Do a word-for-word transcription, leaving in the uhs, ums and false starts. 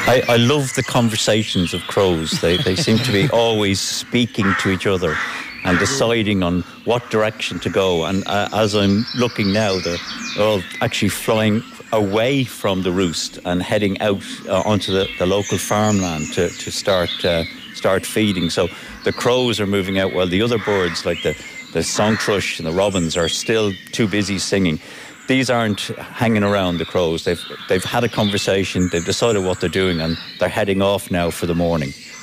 I, I love the conversations of crows. They they seem to be always speaking to each other and deciding on what direction to go. And uh, as I'm looking now, they're all actually flying away from the roost and heading out uh, onto the, the local farmland to to start uh, start feeding. So the crows are moving out while the other birds, like the the song thrush and the robins, are still too busy singing. These aren't hanging around, the crows. They've they've had a conversation, they've decided what they're doing, and they're heading off now for the morning.